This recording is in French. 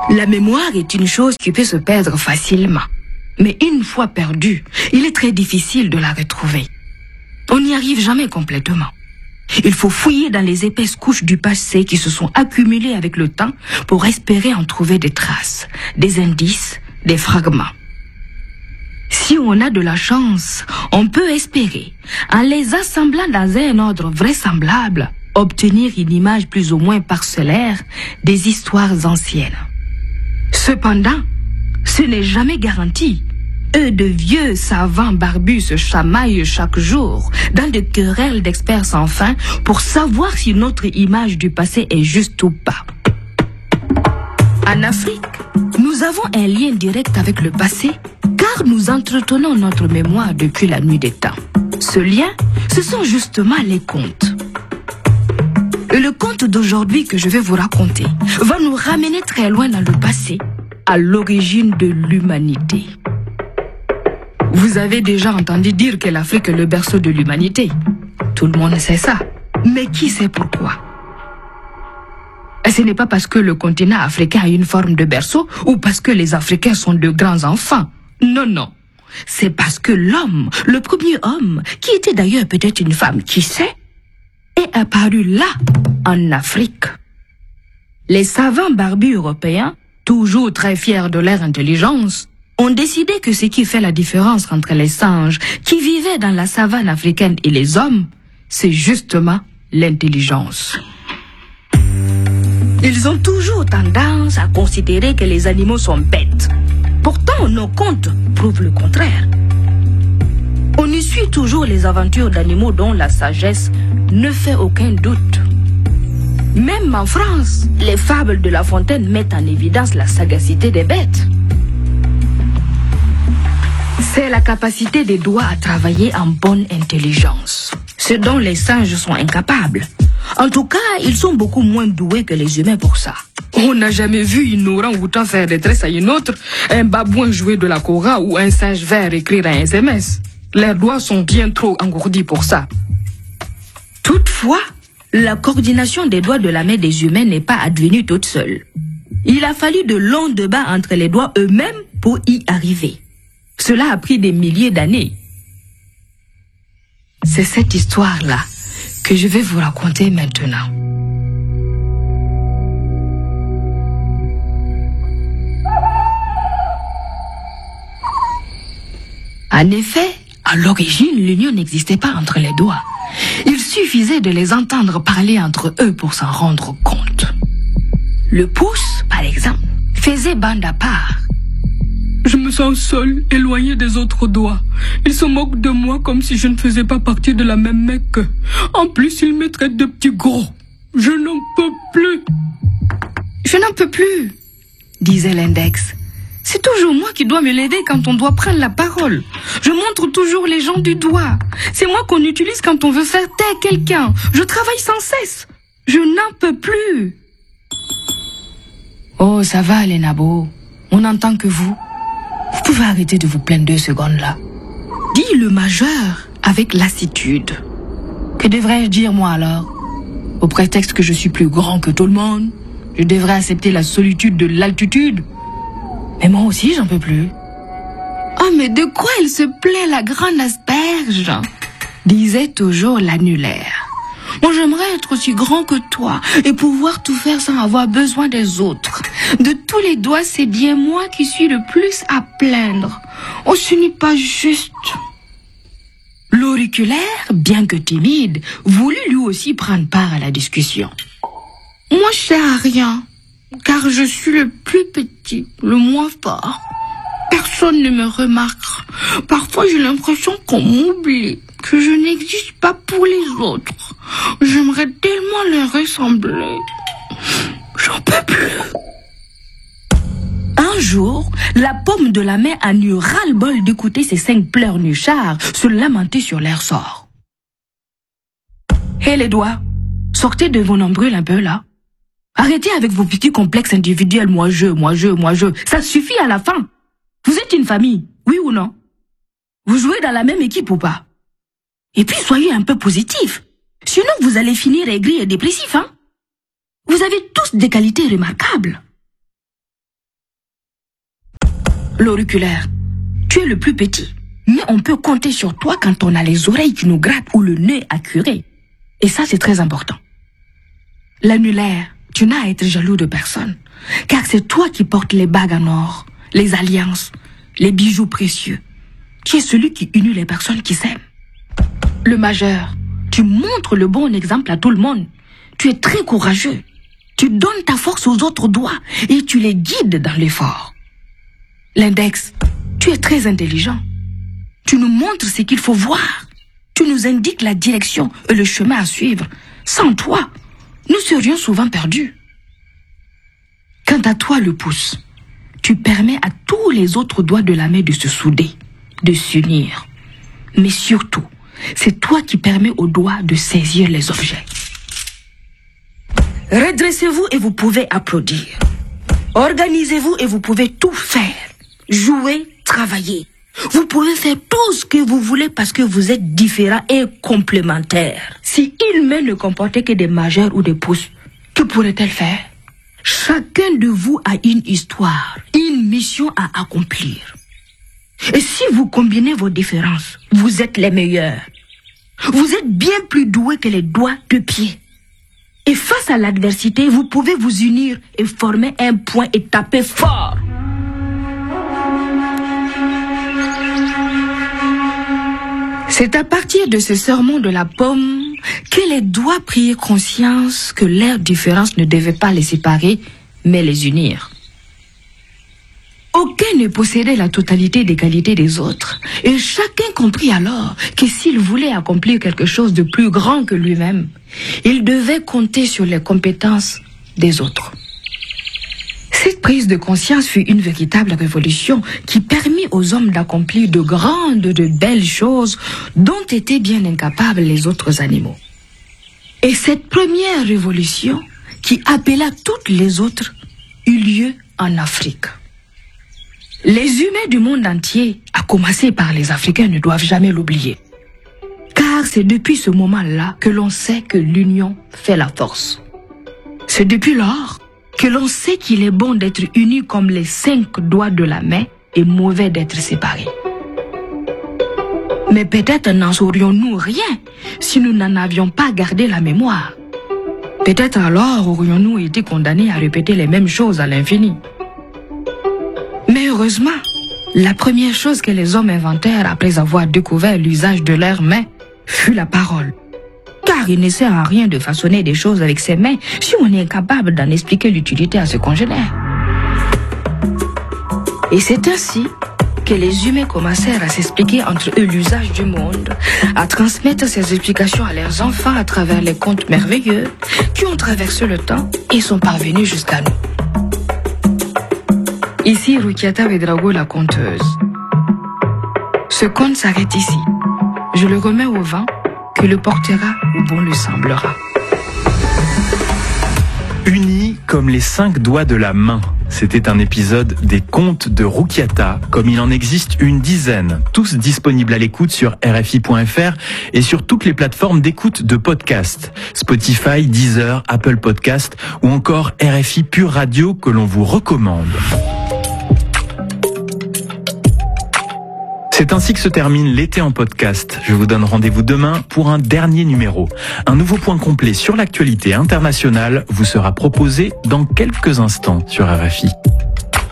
La mémoire est une chose qui peut se perdre facilement. Mais une fois perdue, il est très difficile de la retrouver. On n'y arrive jamais complètement. Il faut fouiller dans les épaisses couches du passé qui se sont accumulées avec le temps pour espérer en trouver des traces, des indices, des fragments. Si on a de la chance, on peut espérer, en les assemblant dans un ordre vraisemblable, obtenir une image plus ou moins parcellaire des histoires anciennes. Cependant, ce n'est jamais garanti. De vieux savants barbus se chamaillent chaque jour dans des querelles d'experts sans fin pour savoir si notre image du passé est juste ou pas. En Afrique, nous avons un lien direct avec le passé car nous entretenons notre mémoire depuis la nuit des temps. Ce lien, ce sont justement les contes. Et le conte d'aujourd'hui que je vais vous raconter va nous ramener très loin dans le passé, à l'origine de l'humanité. Vous avez déjà entendu dire que l'Afrique est le berceau de l'humanité. Tout le monde sait ça. Mais qui sait pourquoi? Et ce n'est pas parce que le continent africain a une forme de berceau ou parce que les Africains sont de grands enfants. Non, non. C'est parce que l'homme, le premier homme, qui était d'ailleurs peut-être une femme, qui sait, est apparu là, en Afrique. Les savants barbus européens, toujours très fiers de leur intelligence, ont décidé que ce qui fait la différence entre les singes qui vivaient dans la savane africaine et les hommes, c'est justement l'intelligence. Ils ont toujours tendance à considérer que les animaux sont bêtes. Pourtant, nos contes prouvent le contraire. On y suit toujours les aventures d'animaux dont la sagesse ne fait aucun doute. Même en France, les fables de La Fontaine mettent en évidence la sagacité des bêtes. C'est la capacité des doigts à travailler en bonne intelligence, ce dont les singes sont incapables. En tout cas, ils sont beaucoup moins doués que les humains pour ça. On n'a jamais vu une orang-outan faire des tresses à une autre, un babouin jouer de la kora ou un singe vert écrire un SMS. Leurs doigts sont bien trop engourdis pour ça. Toutefois, la coordination des doigts de la main des humains n'est pas advenue toute seule. Il a fallu de longs débats entre les doigts eux-mêmes pour y arriver. Cela a pris des milliers d'années. C'est cette histoire-là que je vais vous raconter maintenant. En effet, à l'origine, l'union n'existait pas entre les doigts. Il suffisait de les entendre parler entre eux pour s'en rendre compte. Le pouce, par exemple, faisait bande à part. Je me sens seul, éloigné des autres doigts. Ils se moquent de moi comme si je ne faisais pas partie de la même mec qu'eux. En plus, ils me traitent de petit gros. Je n'en peux plus. Je n'en peux plus, disait l'index. C'est toujours moi qui dois me lever quand on doit prendre la parole. Je montre toujours les gens du doigt. C'est moi qu'on utilise quand on veut faire taire quelqu'un. Je travaille sans cesse. Je n'en peux plus. Oh, ça va, les nabos. On n'entend que vous. Vous pouvez arrêter de vous plaindre 2 secondes là. Dit le majeur avec lassitude. Que devrais-je dire moi alors? Au prétexte que je suis plus grand que tout le monde, je devrais accepter la solitude de l'altitude. Mais moi aussi j'en peux plus. Oh mais de quoi il se plaît la grande asperge? Disait toujours l'annulaire. Moi j'aimerais être aussi grand que toi et pouvoir tout faire sans avoir besoin des autres. De tous les doigts, c'est bien moi qui suis le plus à plaindre. Oh, ce n'est pas juste. L'auriculaire, bien que timide, voulut lui aussi prendre part à la discussion. Moi, je sers à rien, car je suis le plus petit, le moins fort. Personne ne me remarque. Parfois, j'ai l'impression qu'on m'oublie, que je n'existe pas pour les autres. J'aimerais tellement leur ressembler. J'en peux plus. Un jour, la pomme de la main en eut ras-le-bol d'écouter ces 5 pleurnichards se lamenter sur leur sort. Hé les doigts, sortez de vos nombrils un peu là. Arrêtez avec vos petits complexes individuels, moi je. Ça suffit à la fin. Vous êtes une famille, oui ou non? Vous jouez dans la même équipe ou pas? Et puis soyez un peu positifs. Sinon vous allez finir aigris et dépressifs, hein? Vous avez tous des qualités remarquables. L'auriculaire, tu es le plus petit. Mais on peut compter sur toi quand on a les oreilles qui nous grattent ou le nez accuré. Et ça, c'est très important. L'annulaire, tu n'as à être jaloux de personne. Car c'est toi qui portes les bagues en or, les alliances, les bijoux précieux. Tu es celui qui unit les personnes qui s'aiment. Le majeur, tu montres le bon exemple à tout le monde. Tu es très courageux. Tu donnes ta force aux autres doigts et tu les guides dans l'effort. L'index, tu es très intelligent. Tu nous montres ce qu'il faut voir. Tu nous indiques la direction et le chemin à suivre. Sans toi, nous serions souvent perdus. Quant à toi, le pouce, tu permets à tous les autres doigts de la main de se souder, de s'unir. Mais surtout, c'est toi qui permets aux doigts de saisir les objets. Redressez-vous et vous pouvez applaudir. Organisez-vous et vous pouvez tout faire. Jouer, travailler. Vous pouvez faire tout ce que vous voulez parce que vous êtes différents et complémentaires. Si une main ne comportait que des majeurs ou des pouces, que pourrait-elle faire? Chacun de vous a une histoire, une mission à accomplir. Et si vous combinez vos différences, vous êtes les meilleurs. Vous êtes bien plus doués que les doigts de pied. Et face à l'adversité, vous pouvez vous unir et former un point et taper fort. C'est à partir de ce sermon de la pomme que les doigts prirent conscience que leurs différences ne devaient pas les séparer, mais les unir. Aucun ne possédait la totalité des qualités des autres, et chacun comprit alors que s'il voulait accomplir quelque chose de plus grand que lui-même, il devait compter sur les compétences des autres. Cette prise de conscience fut une véritable révolution qui permit aux hommes d'accomplir de grandes, de belles choses dont étaient bien incapables les autres animaux. Et cette première révolution, qui appela toutes les autres, eut lieu en Afrique. Les humains du monde entier, à commencer par les Africains, ne doivent jamais l'oublier. Car c'est depuis ce moment-là que l'on sait que l'union fait la force. C'est depuis lors que l'on sait qu'il est bon d'être unis comme les 5 doigts de la main et mauvais d'être séparés. Mais peut-être n'en saurions-nous rien si nous n'en avions pas gardé la mémoire. Peut-être alors aurions-nous été condamnés à répéter les mêmes choses à l'infini. Mais heureusement, la première chose que les hommes inventèrent après avoir découvert l'usage de leurs mains fut la parole. Car il ne sert à rien de façonner des choses avec ses mains si on est incapable d'en expliquer l'utilité à ses congénères. Et c'est ainsi que les humains commencèrent à s'expliquer entre eux l'usage du monde, à transmettre ces explications à leurs enfants à travers les contes merveilleux qui ont traversé le temps et sont parvenus jusqu'à nous. Ici Rukiata Vedrago, la conteuse. Ce conte s'arrête ici. Je le remets au vent que le portera où bon lui semblera. Unis comme les 5 doigts de la main. C'était un épisode des contes de Rukiata, comme il en existe une dizaine, tous disponibles à l'écoute sur RFI.fr et sur toutes les plateformes d'écoute de podcasts, Spotify, Deezer, Apple Podcast ou encore RFI Pure Radio que l'on vous recommande. C'est ainsi que se termine l'été en podcast. Je vous donne rendez-vous demain pour un dernier numéro. Un nouveau point complet sur l'actualité internationale vous sera proposé dans quelques instants sur RFI.